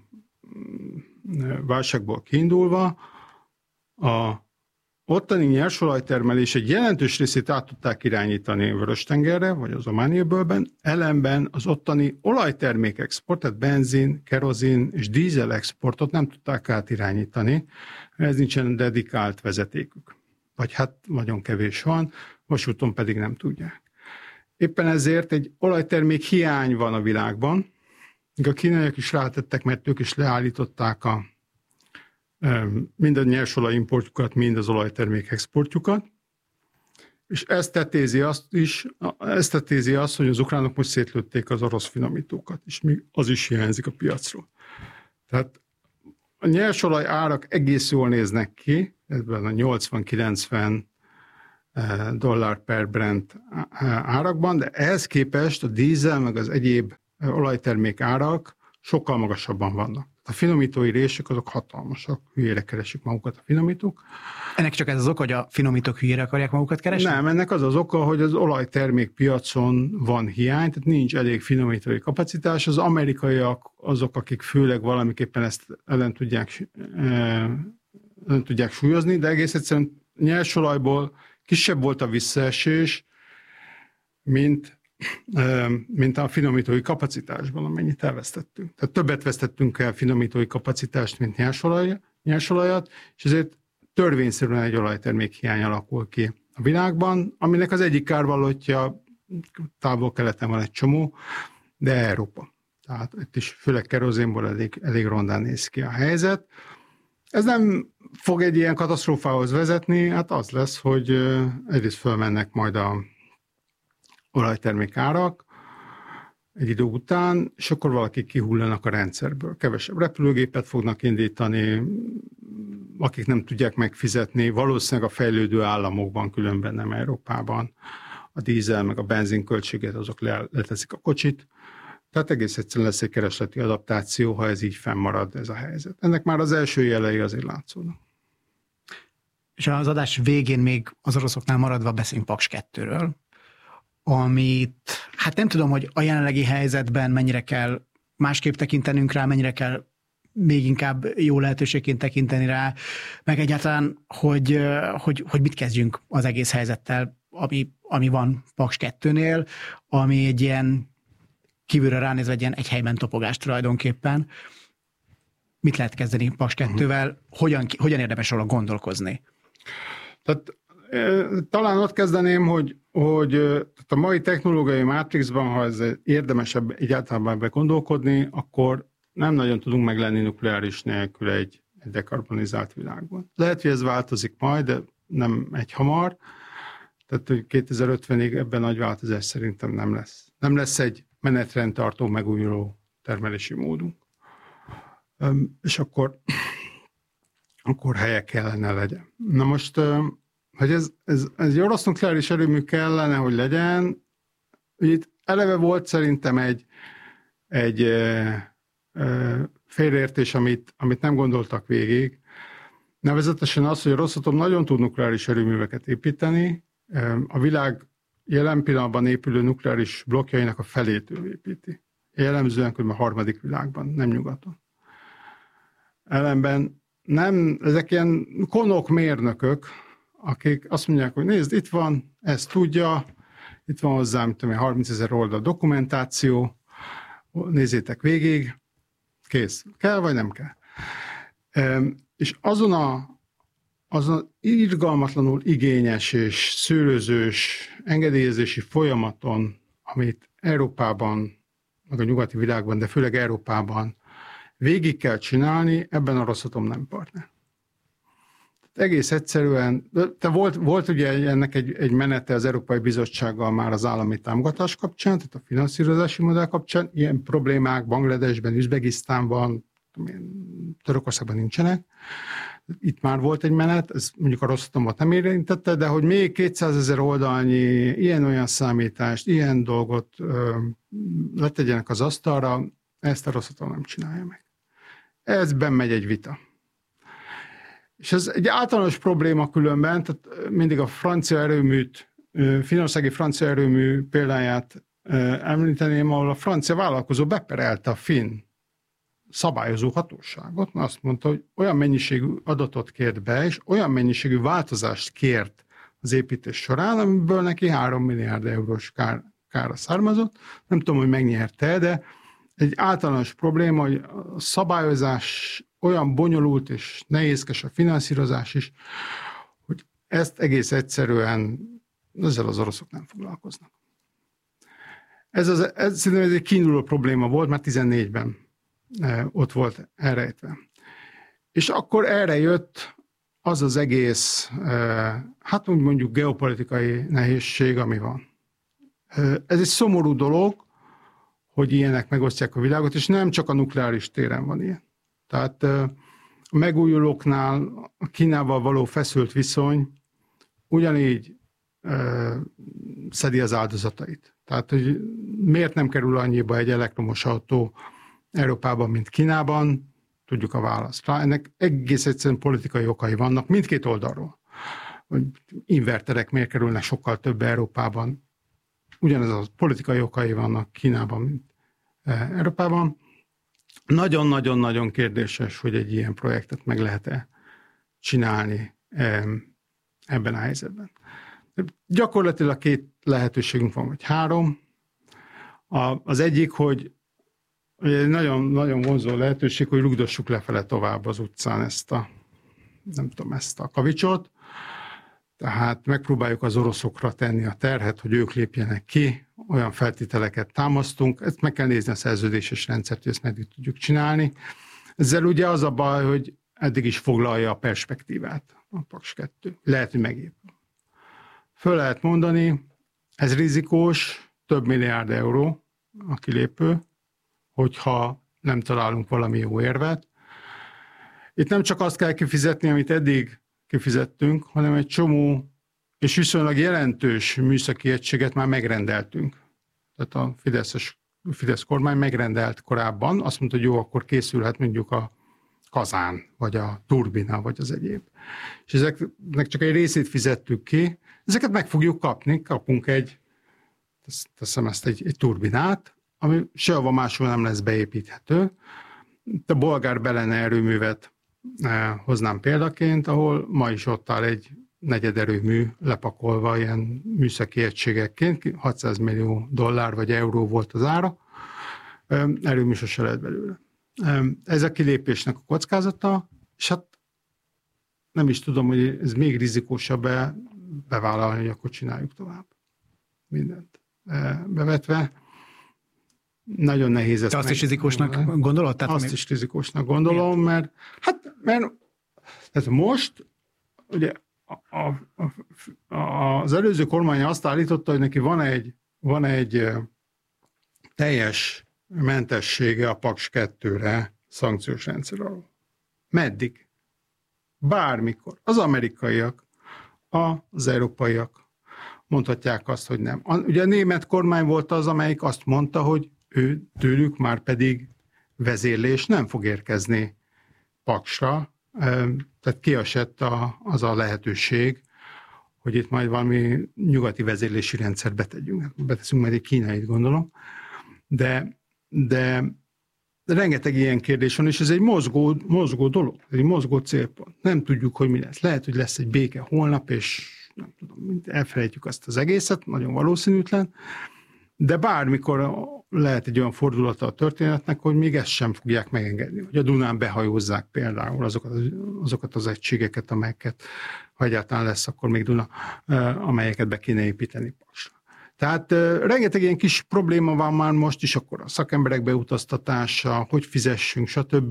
válságból kiindulva a ottani nyersolajtermelés egy jelentős részét át tudták irányítani Vörös-tengerre, vagy az Ománi-öbölben, ellenben az ottani olajtermék export, tehát benzin, kerozin és dízel exportot nem tudták átirányítani, ez nincsen dedikált vezetékük. Vagy hát nagyon kevés van, vasúton pedig nem tudják. Éppen ezért egy olajtermék hiány van a világban, a kínaiak is rátettek, mert ők is leállították mind a nyersolaj importjukat, mind az olajtermék exportjukat, És ezt tetézi azt, hogy az ukránok most szétlőtték az orosz finomítókat, és még az is hiányzik a piacról. Tehát a nyersolaj árak egész jól néznek ki, ebben a 80-90 dollár per Brent árakban, de ehhez képest a dízel meg az egyéb olajtermék árak sokkal magasabban vannak. A finomítói rések azok hatalmasak, hülyére keresik magukat a finomítók. Ennek csak ez az oka, hogy a finomítók hülyére akarják magukat keresni? Nem, ennek az oka, hogy az olajtermék piacon van hiány, tehát nincs elég finomítói kapacitás. Az amerikaiak azok, akik főleg valamiképpen ezt ellen tudják súlyozni, de egész egyszerűen nyersolajból kisebb volt a visszaesés, mint a finomítói kapacitásban, amennyit elvesztettünk. Tehát többet vesztettünk el finomítói kapacitást, mint nyersolajat, és ezért törvényszerűen egy olajtermék hiány alakul ki a világban, aminek az egyik kárvallottja távol-keleten van egy csomó, de Európa. Tehát itt is főleg kerozénból elég rondán néz ki a helyzet. Ez nem fog egy ilyen katasztrófához vezetni, hát az lesz, hogy egyrészt fölmennek majd a olajtermék árak egy idő után, és akkor valaki kihullanak a rendszerből. Kevesebb repülőgépet fognak indítani, akik nem tudják megfizetni, valószínűleg a fejlődő államokban, különben nem Európában, a dízel meg a benzin költséget, azok leteszik a kocsit. Tehát egész egyszerűen lesz egy keresleti adaptáció, ha ez így fennmarad ez a helyzet. Ennek már az első jelei azért látszódnak. És az adás végén még az oroszoknál maradva beszélünk Paks 2-ről, amit, hát nem tudom, hogy a jelenlegi helyzetben mennyire kell másképp tekintenünk rá, mennyire kell még inkább jó lehetőségként tekinteni rá, meg egyáltalán, hogy mit kezdjünk az egész helyzettel, ami van Paks 2-nél, ami egy ilyen kívülre ránézve egy ilyen egy helyben topogás tulajdonképpen. Mit lehet kezdeni Paks 2-vel? Hogyan érdemes róla gondolkozni? Tehát talán ott kezdeném, hogy a mai technológiai mátrixban, ha ez érdemesebb egyáltalán ebbe gondolkodni, akkor nem nagyon tudunk meglenni nukleáris nélkül egy dekarbonizált világban. Lehet, hogy ez változik majd, de nem egyhamar. Tehát, hogy 2050-ig ebben nagy változás szerintem nem lesz. Nem lesz egy menetrendtartó megújuló termelési módunk. És akkor helye kellene legyen. Na most, hogy ez egy orosz nukleáris erőmű kellene, hogy legyen, itt eleve volt szerintem egy félreértés, amit nem gondoltak végig. Nevezetesen az, hogy a Rosatom nagyon tud nukleáris erőműveket építeni. A világ jelen pillanatban épülő nukleáris blokkjainak a felét ő építi. Jellemzően kb. A harmadik világban, nem nyugaton. Ellenben nem, ezek ilyen konok mérnökök, akik azt mondják, hogy nézd, itt van, ezt tudja, itt van hozzám 30 000 oldal dokumentáció, nézzétek végig, kész. Kell vagy nem kell? És azon irgalmatlanul igényes és szőrözős engedélyezési folyamaton, amit Európában, meg a nyugati világban, de főleg Európában végig kell csinálni, ebben a Rosatom nem partner. Egész egyszerűen, de volt ugye ennek egy menete az Európai Bizottsággal már az állami támogatás kapcsán, tehát a finanszírozási modell kapcsán, ilyen problémák Bangladesben, Üzbegisztánban, Törökországban nincsenek. Itt már volt egy menet, ez mondjuk a Rosatomot nem érintette, de hogy még 200 000 oldalnyi ilyen-olyan számítást, ilyen dolgot letegyenek az asztalra, ezt a Rosatom nem csinálja meg. Ezben megy egy vita. És ez egy általános probléma különben, tehát mindig a francia erőműt, finnországi francia erőmű példáját említeném, ahol a francia vállalkozó beperelte a finn szabályozó hatóságot, mert azt mondta, hogy olyan mennyiségű adatot kért be, és olyan mennyiségű változást kért az építés során, amiből neki 3 milliárd eurós kára származott. Nem tudom, hogy megnyerte, de egy általános probléma, hogy a szabályozás olyan bonyolult és nehézkes, a finanszírozás is, hogy ezt egész egyszerűen ezzel az oroszok nem foglalkoznak. Ez szerintem egy kiinduló probléma volt, már 14-ben ott volt elrejtve. És akkor erre jött az az egész, hát úgy mondjuk geopolitikai nehézség, ami van. Ez egy szomorú dolog, hogy ilyenek megosztják a világot, és nem csak a nukleáris téren van ilyen. Tehát a megújulóknál a Kínával való feszült viszony ugyanígy szedi az áldozatait. Tehát, hogy miért nem kerül annyiba egy elektromos autó Európában, mint Kínában, tudjuk a választ rá. Ennek egész egyszerűen politikai okai vannak mindkét oldalról. Hogy inverterek miért kerülnek sokkal több Európában. Ugyanez a politikai okai vannak Kínában, mint Európában. Nagyon-nagyon-nagyon kérdéses, hogy egy ilyen projektet meg lehet-e csinálni ebben a helyzetben. Gyakorlatilag 2 lehetőségünk van, vagy 3. Az egyik, hogy egy nagyon vonzó lehetőség, hogy rugdossuk lefele tovább az utcán ezt a kavicsot. Tehát megpróbáljuk az oroszokra tenni a terhet, hogy ők lépjenek ki, olyan feltételeket támasztunk, ezt meg kell nézni a szerződéses rendszert, hogy ezt meddig tudjuk csinálni. Ezzel ugye az a baj, hogy eddig is foglalja a perspektívát a Paks 2. Lehet, hogy megépül. Föl lehet mondani, ez rizikós, több milliárd euró a kilépő, hogyha nem találunk valami jó érvet. Itt nem csak azt kell kifizetni, amit eddig kifizettünk, hanem egy csomó és viszonylag jelentős műszaki egységet már megrendeltünk. Tehát a Fidesz kormány megrendelt korábban, azt mondta, hogy jó, akkor készülhet mondjuk a kazán, vagy a turbina, vagy az egyéb. És ezeknek csak egy részét fizettük ki, ezeket meg fogjuk kapni, kapunk egy turbinát, ami sehova máshol nem lesz beépíthető. A bolgár Belene erőművet hoznám példaként, ahol ma is ott áll egy negyederőmű lepakolva ilyen műszaki egységekként, $600 millió vagy euró volt az ára, erőmű sose lehet belőle. Ez a kilépésnek a kockázata, és hát nem is tudom, hogy ez még rizikósabb bevállalni, hogy akkor csináljuk tovább. Mindent bevetve. Nagyon nehéz ezt. Te azt is rizikósnak gondolod? Tehát azt is rizikósnak gondolom, mert most ugye az előző kormány azt állította, hogy neki van egy teljes mentessége a Paks 2-re szankciós rendszer alól. Meddig? Bármikor. Az amerikaiak, az európaiak mondhatják azt, hogy nem. Ugye a német kormány volt az, amelyik azt mondta, hogy tőlük már pedig vezérlés nem fog érkezni Paksra, tehát kiesett az a lehetőség, hogy itt majd valami nyugati vezérlési rendszert beteszünk majd egy kínait, gondolom, de rengeteg ilyen kérdés van, és ez egy mozgó dolog, egy mozgó célpont. Nem tudjuk, hogy mi lesz. Lehet, hogy lesz egy béke holnap, és nem tudom, elfelejtjük azt az egészet, nagyon valószínűtlen, de bármikor lehet egy olyan fordulata a történetnek, hogy még ezt sem fogják megengedni. Hogy a Dunán behajózzák például azokat az egységeket, amelyeket, ha egyáltalán lesz, akkor még Duna, amelyeket be kéne építeni Paksra. Tehát rengeteg ilyen kis probléma van már most is, akkor a szakemberek beutaztatása, hogy fizessünk, stb.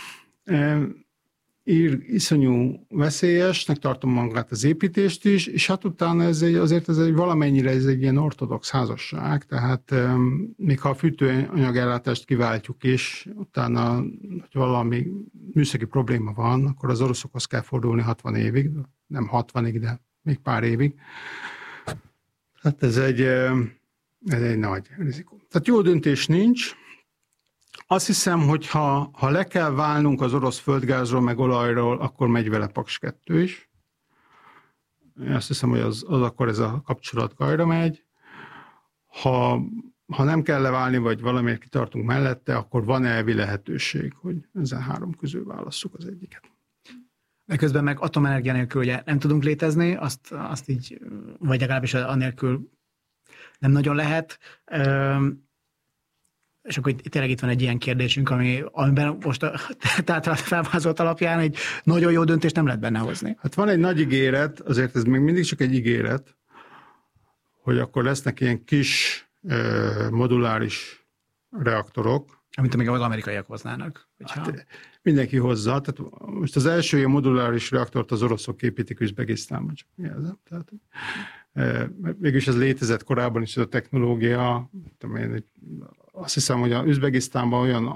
Iszonyú veszélyesnek tartom magát az építést is, és hát utána ez egy valamennyire ez egy ilyen ortodox házasság, tehát még ha a fűtőanyagellátást kiváltjuk is, utána, hogy valami műszaki probléma van, akkor az oroszokhoz kell fordulni 60 évig, nem 60-ig, de még pár évig. Hát ez egy nagy rizikó. Tehát jó döntés nincs. Azt hiszem, hogy ha le kell válnunk az orosz földgázról, meg olajról, akkor megy vele Paks 2 is. Én azt hiszem, hogy az akkor ez a kapcsolat gajra megy. Ha nem kell leválni, vagy valamiért kitartunk mellette, akkor van elvi lehetőség, hogy ezen 3 közül válasszuk az egyiket. De közben meg atomenergia nélkül ugye nem tudunk létezni, azt így, vagy legalábbis anélkül nem nagyon lehet. És akkor tényleg itt van egy ilyen kérdésünk, amiben most a felvázolt alapján egy nagyon jó döntést nem lehet benne hozni. Hát van egy nagy ígéret, azért ez még mindig csak egy ígéret, hogy akkor lesznek ilyen kis moduláris reaktorok, Amit még az amerikaiak hoznának. Hát, mindenki hozza. Tehát most az első ilyen moduláris reaktort az oroszok építik Üzbegisztánban, csak jelzem. Tehát, mégis ez létezett korábban is, ez a technológia. Azt hiszem, hogy az Üzbegisztánban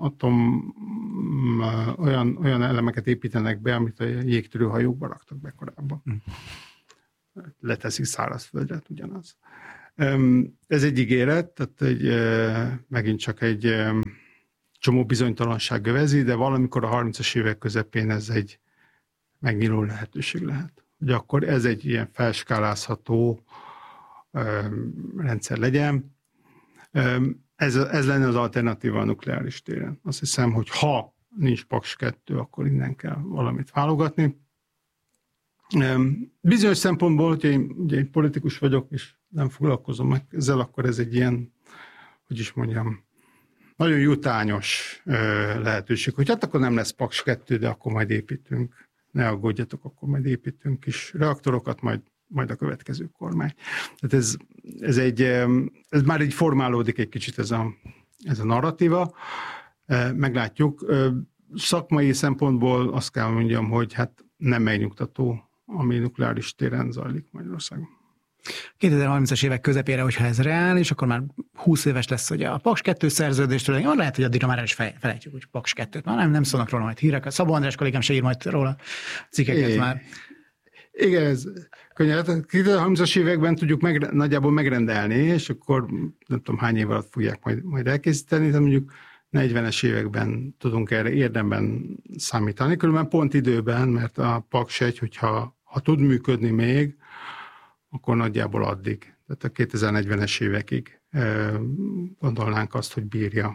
olyan elemeket építenek be, amit a jégtörő hajókba raktak be korábban. Leteszik szárazföldre, ugyanaz. Ez egy ígéret, tehát megint csak egy csomó bizonytalanság övezi, de valamikor a 30-as évek közepén ez egy megnyíló lehetőség lehet. Hogy akkor ez egy ilyen felskálázható rendszer legyen. Ez lenne az alternatíva a nukleáris téren. Azt hiszem, hogy ha nincs Paks 2, akkor innen kell valamit válogatni. Bizonyos szempontból, hogy én politikus vagyok, és nem foglalkozom meg ezzel, akkor ez egy ilyen, hogy is mondjam, nagyon jutányos lehetőség, hogy hát akkor nem lesz Paks 2, de akkor majd építünk. Ne aggódjatok, akkor majd építünk kis reaktorokat, majd a következő kormány. Tehát ez már így formálódik egy kicsit ez a narratíva. Meglátjuk. Szakmai szempontból azt kell mondjam, hogy hát nem megnyugtató, ami nukleáris téren zajlik Magyarországon. 2030-as évek közepére, hogyha ez reális, akkor már 20 éves lesz, hogy a Paks 2 szerződéstől, lehet, hogy addigra már el is felejtjük, hogy Paks 2-t. Már nem szólnak róla majd hírek. Szabó András kollégám se ír majd róla cikkeket már. Igen, ez könnyű. 2030-as években tudjuk nagyjából megrendelni, és akkor nem tudom hány év alatt fogják majd elkészíteni, de mondjuk 40-es években tudunk erre érdemben számítani. Különben pont időben, mert a Paks 1, hogyha tud működni még, akkor nagyjából addig. Tehát a 2040-es évekig gondolnánk azt, hogy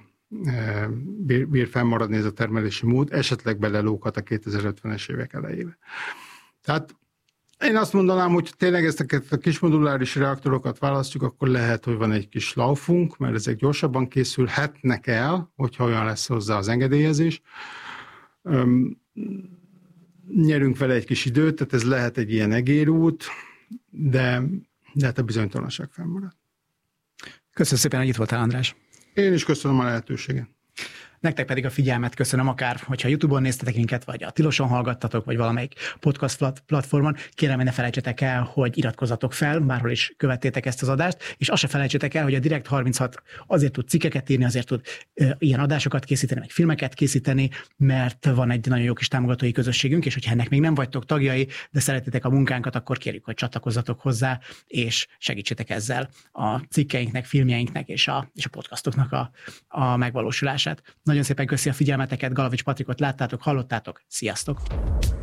bír fennmaradni ez a termelési mód, esetleg belelóghat a 2050-es évek elejébe. Tehát én azt mondanám, hogy tényleg ezeket a kis moduláris reaktorokat választjuk, akkor lehet, hogy van egy kis laufunk, mert ezek gyorsabban készülhetnek el, hogyha olyan lesz hozzá az engedélyezés. Nyerünk vele egy kis időt, tehát ez lehet egy ilyen egérút, de hát a bizonytalanság fennmarad. Köszönöm szépen, hogy itt voltál, András. Én is köszönöm a lehetőséget. Nektek pedig a figyelmet köszönöm, akár hogyha YouTube-on néztetek minket, vagy a Tiloson hallgattatok, vagy valamelyik podcast platformon. Kérem, hogy ne felejtsetek el, hogy iratkozzatok fel, bárhol is követtétek ezt az adást, és azt se felejtsétek el, hogy a Direkt 36 azért tud cikkeket írni, azért tud ilyen adásokat készíteni, meg filmeket készíteni, mert van egy nagyon jó kis támogatói közösségünk, és hogyha ennek még nem vagytok tagjai, de szeretitek a munkánkat, akkor kérjük, hogy csatlakozzatok hozzá, és segítsétek ezzel a cikkeinknek, filmjeinknek és a podcastoknak a megvalósulását. Nagyon szépen köszi a figyelmeteket, Galavics Patrikot láttátok, hallottátok, sziasztok!